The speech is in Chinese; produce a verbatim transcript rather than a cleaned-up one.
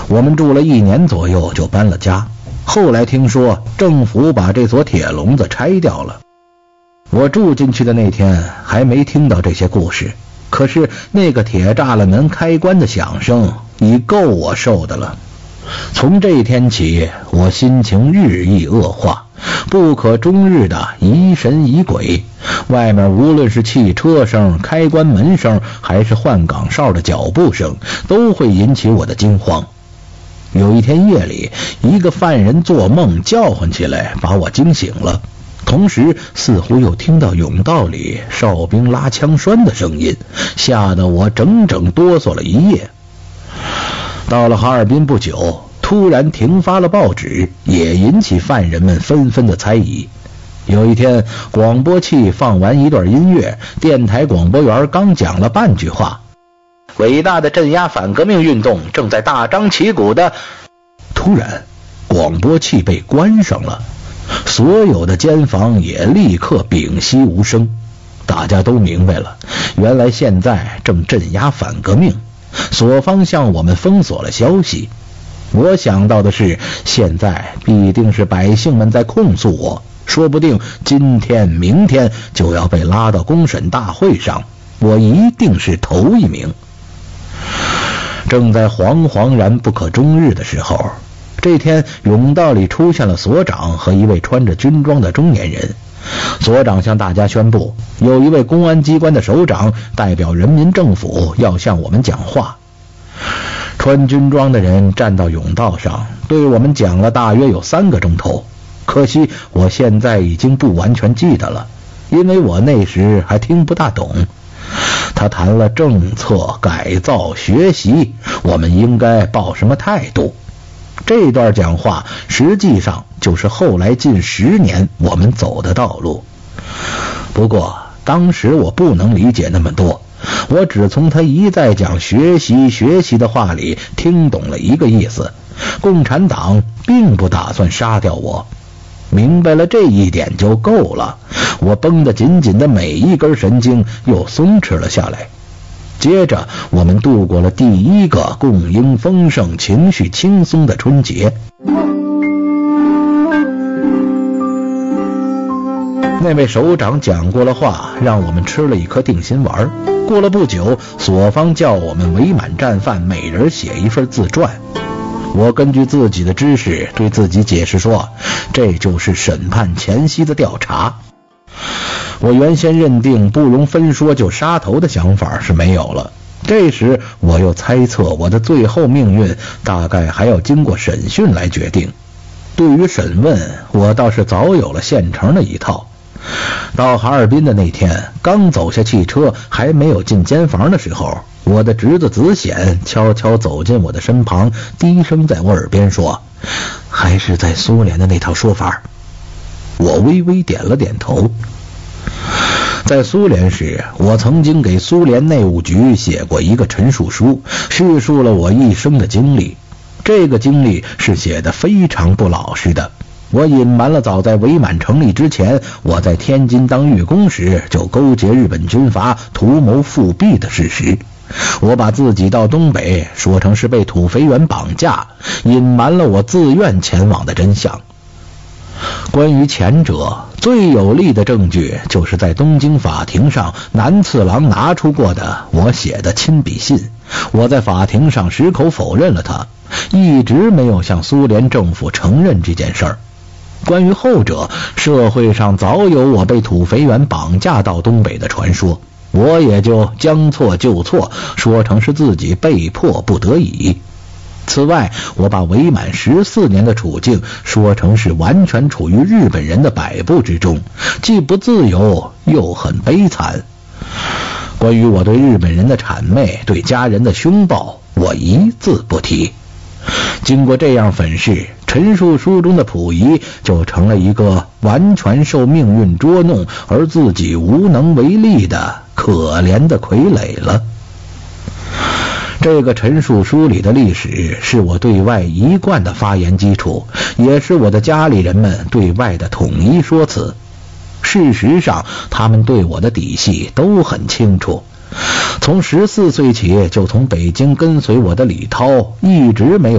我们住了一年左右就搬了家，后来听说政府把这所铁笼子拆掉了。我住进去的那天还没听到这些故事，可是那个铁栅栏门开关的响声已够我受的了。从这天起，我心情日益恶化，不可终日的疑神疑鬼，外面无论是汽车声、开关门声，还是换岗哨的脚步声，都会引起我的惊慌。有一天夜里，一个犯人做梦叫唤起来，把我惊醒了，同时似乎又听到甬道里哨兵拉枪栓的声音，吓得我整整哆嗦了一夜。到了哈尔滨不久，突然停发了报纸，也引起犯人们纷纷的猜疑。有一天，广播器放完一段音乐，电台广播员刚讲了半句话，伟大的镇压反革命运动正在大张旗鼓的……突然，广播器被关上了，所有的监房也立刻屏息无声。大家都明白了，原来现在正镇压反革命，所方向我们封锁了消息。我想到的是，现在必定是百姓们在控诉我，说不定今天明天就要被拉到公审大会上，我一定是头一名。正在惶惶然不可终日的时候，这天甬道里出现了所长和一位穿着军装的中年人。所长向大家宣布，有一位公安机关的首长代表人民政府要向我们讲话。穿军装的人站到甬道上，对我们讲了大约有三个钟头，可惜我现在已经不完全记得了，因为我那时还听不大懂。他谈了政策、改造、学习，我们应该抱什么态度。这段讲话实际上就是后来近十年我们走的道路。不过当时我不能理解那么多，我只从他一再讲学习学习的话里听懂了一个意思：共产党并不打算杀掉我。明白了这一点就够了，我绷得紧紧的每一根神经又松弛了下来。接着我们度过了第一个供应丰盛、情绪轻松的春节。那位首长讲过了话，让我们吃了一颗定心丸。过了不久，所方叫我们伪满战犯每人写一份自传。我根据自己的知识对自己解释说，这就是审判前夕的调查。我原先认定不容分说就杀头的想法是没有了，这时我又猜测我的最后命运大概还要经过审讯来决定。对于审问，我倒是早有了现成的一套。到哈尔滨的那天，刚走下汽车还没有进监房的时候，我的侄子子显悄悄走进我的身旁，低声在我耳边说，还是在苏联的那套说法。我微微点了点头。在苏联时，我曾经给苏联内务局写过一个陈述书，叙述了我一生的经历。这个经历是写得非常不老实的，我隐瞒了早在伪满成立之前，我在天津当狱工时就勾结日本军阀图谋复辟的事实。我把自己到东北说成是被土肥原绑架，隐瞒了我自愿前往的真相。关于前者，最有力的证据就是在东京法庭上南次郎拿出过的我写的亲笔信。我在法庭上矢口否认了它，一直没有向苏联政府承认这件事儿。关于后者，社会上早有我被土肥原绑架到东北的传说，我也就将错就错，说成是自己被迫不得已。此外，我把伪满十四年的处境说成是完全处于日本人的摆布之中，既不自由又很悲惨。关于我对日本人的谄媚，对家人的凶暴，我一字不提。经过这样粉饰，陈述书中的溥仪就成了一个完全受命运捉弄而自己无能为力的可怜的傀儡了。这个陈述书里的历史是我对外一贯的发言基础，也是我的家里人们对外的统一说辞。事实上，他们对我的底细都很清楚。从十四岁起就从北京跟随我的李涛，一直没有